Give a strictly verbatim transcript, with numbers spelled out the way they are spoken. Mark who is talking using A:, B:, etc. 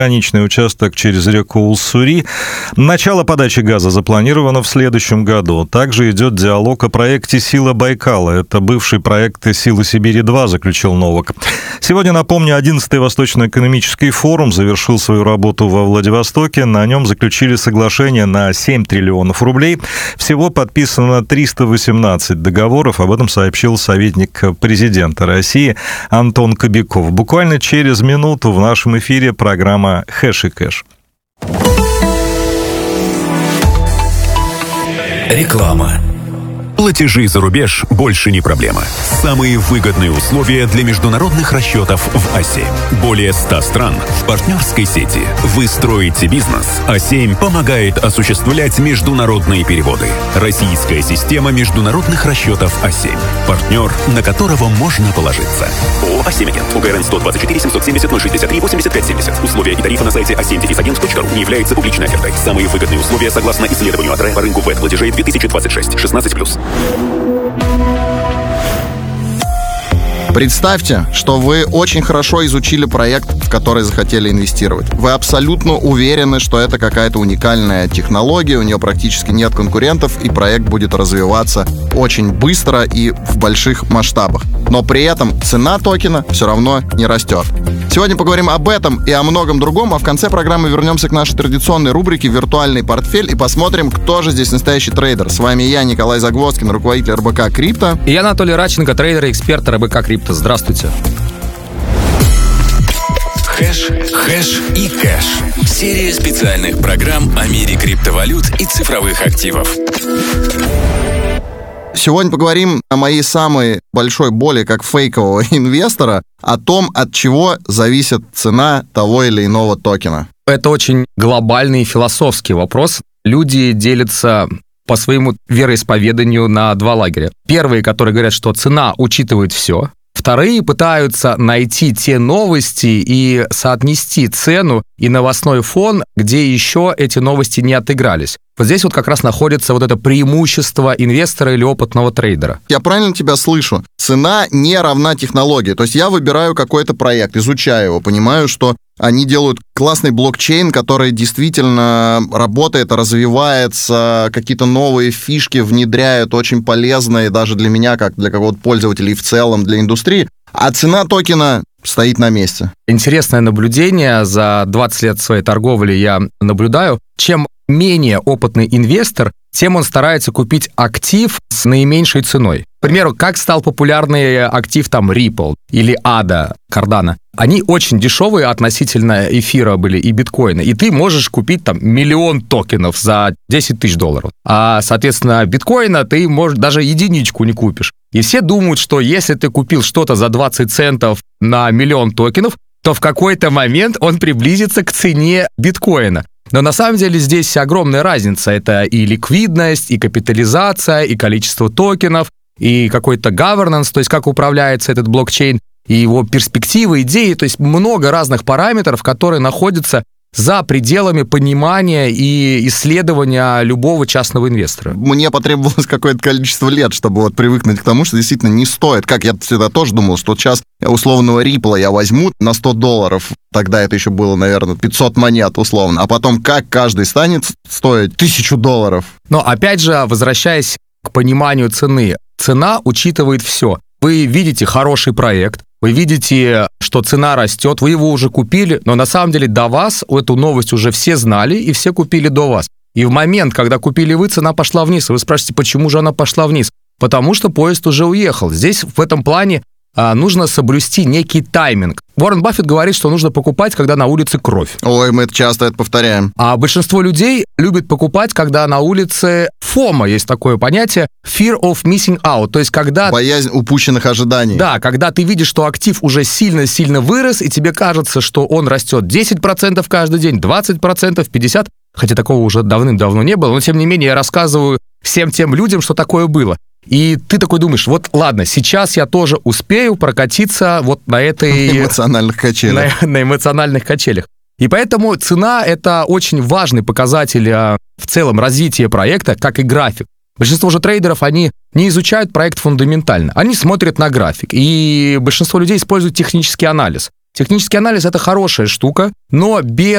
A: Граничный участок через реку Уссури. Начало подачи газа запланировано в следующем году. Также идет диалог о проекте «Сила Байкала». Это бывший проект «Силы Сибири-два», заключил Новак. Сегодня, напомню, одиннадцатый Восточно-экономический форум завершил свою работу во Владивостоке. На нем заключили соглашение на семь триллионов рублей. Всего подписано триста восемнадцать договоров. Об этом сообщил советник президента России Антон Кобяков. Буквально через минуту в нашем эфире программа «Хэш и кэш».
B: Реклама. Платежи за рубеж больше не проблема. Самые выгодные условия для международных расчетов в А семь. Более ста стран в партнерской сети. Вы строите бизнес. А семь помогает осуществлять международные переводы. Российская система международных расчетов А семь. Партнер, на которого можно положиться. ООО А семь Агент. УГРН сто двадцать четыре семьсот семьдесят ноль шестьдесят три восемьдесят пять семьдесят. Условия и тарифы на сайте а семь агент точка ру не являются публичной офертой. Самые выгодные условия согласно исследованию АТРЭ по рынку вэт-платежей две тысячи двадцать шесть. шестнадцать плюс.
C: Представьте, что вы очень хорошо изучили проект, в который захотели инвестировать. Вы абсолютно уверены, что это какая-то уникальная технология, у нее практически нет конкурентов, и проект будет развиваться очень быстро и в больших масштабах. Но при этом цена токена все равно не растет. Сегодня поговорим об этом и о многом другом, а в конце программы вернемся к нашей традиционной рубрике «Виртуальный портфель» и посмотрим, кто же здесь настоящий трейдер. С вами я, Николай Загвоздкин, руководитель эр бэ ка Крипто.
D: И я, Анатолий Радченко, трейдер и эксперт эр бэ ка Крипто. Здравствуйте.
B: Хэш, хэш и кэш. Серия специальных программ о мире криптовалют и цифровых активов.
C: Сегодня поговорим о моей самой большой боли как фейкового инвестора, о том, от чего зависит цена того или иного токена.
D: Это очень глобальный философский вопрос. Люди делятся по своему вероисповеданию на два лагеря. Первые, которые говорят, что цена учитывает все. Вторые пытаются найти те новости и соотнести цену и новостной фон, где еще эти новости не отыгрались. Вот здесь вот как раз находится вот это преимущество инвестора или опытного трейдера.
C: Я правильно тебя слышу? Цена не равна технологии. То есть я выбираю какой-то проект, изучаю его, понимаю, что они делают классный блокчейн, который действительно работает, развивается, какие-то новые фишки внедряют, очень полезные даже для меня, как для какого-то пользователя и в целом для индустрии. А цена токена стоит на месте.
D: Интересное наблюдение. За двадцать лет своей торговли я наблюдаю. Чем менее опытный инвестор, тем он старается купить актив с наименьшей ценой. К примеру, как стал популярный актив там Ripple или эй ди эй, Cardano. Они очень дешевые относительно эфира были и биткоина, и ты можешь купить там миллион токенов за десять тысяч долларов. А, соответственно, биткоина ты, может, даже единичку не купишь. И все думают, что если ты купил что-то за двадцать центов на миллион токенов, то в какой-то момент он приблизится к цене биткоина. Но на самом деле здесь огромная разница. Это и ликвидность, и капитализация, и количество токенов, и какой-то governance, то есть как управляется этот блокчейн, и его перспективы, идеи. То есть много разных параметров, которые находятся за пределами понимания и исследования любого частного инвестора.
C: Мне потребовалось какое-то количество лет, чтобы вот привыкнуть к тому, что действительно не стоит. Как я всегда тоже думал, что сейчас условного Ripple я возьму на сто долларов, тогда это еще было, наверное, пятьсот монет условно, а потом как каждый станет стоить тысячу долларов.
D: Но опять же, возвращаясь к пониманию цены, цена учитывает все. Вы видите хороший проект, вы видите, что цена растет, вы его уже купили, но на самом деле до вас эту новость уже все знали и все купили до вас. И в момент, когда купили вы, цена пошла вниз. И вы спрашиваете, почему же она пошла вниз? Потому что поезд уже уехал. Здесь в этом плане а, нужно соблюсти некий тайминг. Уоррен Баффет говорит, что нужно покупать, когда на улице кровь.
C: Ой, мы это часто это повторяем.
D: А большинство людей любит покупать, когда на улице фома, есть такое понятие, fear of missing out, то есть когда...
C: Боязнь упущенных ожиданий.
D: Да, когда ты видишь, что актив уже сильно-сильно вырос, и тебе кажется, что он растет десять процентов каждый день, двадцать процентов, пятьдесят процентов, хотя такого уже давным-давно не было, но тем не менее я рассказываю всем тем людям, что такое было. И ты такой думаешь, вот ладно, сейчас я тоже успею прокатиться вот на этой...
C: эмоциональных качелях.
D: На, на эмоциональных качелях. И поэтому цена — это очень важный показатель в целом развития проекта, как и график. Большинство же трейдеров, они не изучают проект фундаментально, они смотрят на график. И большинство людей используют технический анализ. Технический анализ – это хорошая штука, но без